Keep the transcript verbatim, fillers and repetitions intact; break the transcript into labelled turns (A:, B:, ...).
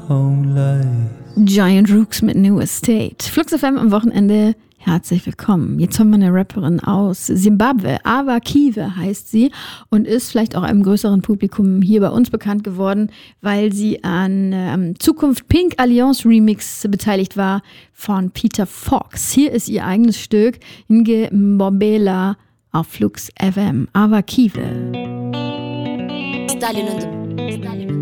A: home life.
B: Giant Rooks mit New Estate. Flux F M am Wochenende. Herzlich willkommen. Jetzt haben wir eine Rapperin aus Simbabwe. Ava Kiwe heißt sie und ist vielleicht auch einem größeren Publikum hier bei uns bekannt geworden, weil sie an ähm, Zukunft Pink Alliance Remix beteiligt war von Peter Fox. Hier ist ihr eigenes Stück Nge Mbobela auf Flux F M. Ava Kiwe.
C: Stalin